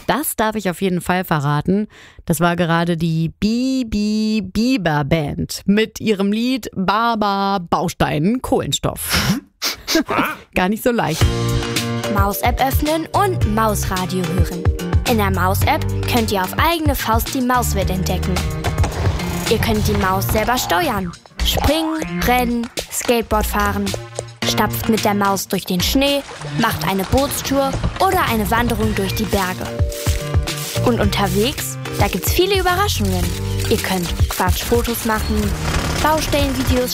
Das darf ich auf jeden Fall verraten. Das war gerade die Bieber Band mit ihrem Lied Baba Baustein Kohlenstoff. Gar nicht so leicht. Maus-App öffnen und Mausradio hören. In der Maus-App könnt ihr auf eigene Faust die Mauswelt entdecken. Ihr könnt die Maus selber steuern. Springen, rennen, Skateboard fahren. Stapft mit der Maus durch den Schnee, macht eine Bootstour oder eine Wanderung durch die Berge. Und unterwegs, da gibt's viele Überraschungen. Ihr könnt Quatschfotos machen, Baustellenvideos